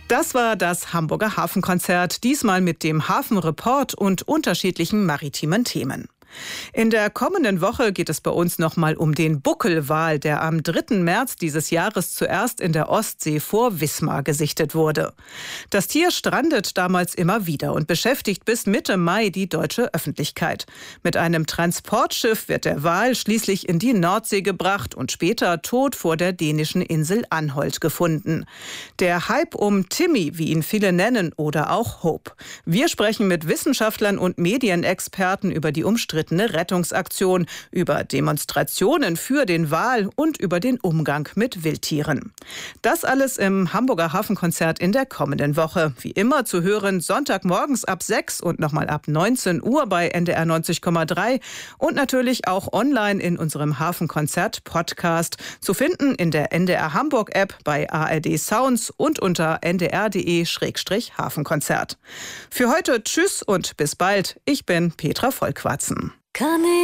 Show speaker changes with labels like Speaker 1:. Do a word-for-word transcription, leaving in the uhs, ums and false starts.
Speaker 1: Das war das Hamburger Hafenkonzert, diesmal mit dem Hafenreport und unterschiedlichen maritimen Themen. In der kommenden Woche geht es bei uns nochmal um den Buckelwal, der am dritten März dieses Jahres zuerst in der Ostsee vor Wismar gesichtet wurde. Das Tier strandet damals immer wieder und beschäftigt bis Mitte Mai die deutsche Öffentlichkeit. Mit einem Transportschiff wird der Wal schließlich in die Nordsee gebracht und später tot vor der dänischen Insel Anholt gefunden. Der Hype um Timmy, wie ihn viele nennen, oder auch Hope. Wir sprechen mit Wissenschaftlern und Medienexperten über die umstrittene Rettungsaktion, über Demonstrationen für den Wal und über den Umgang mit Wildtieren. Das alles im Hamburger Hafenkonzert in der kommenden Woche. Wie immer zu hören Sonntagmorgens ab sechs und nochmal ab neunzehn Uhr bei N D R neunzig Komma drei und natürlich auch online in unserem Hafenkonzert-Podcast zu finden in der N D R Hamburg-App, bei A R D Sounds und unter n d r punkt d e Schrägstrich Hafenkonzert. Für heute tschüss und bis bald. Ich bin Petra Vollquatzen.
Speaker 2: Kann ich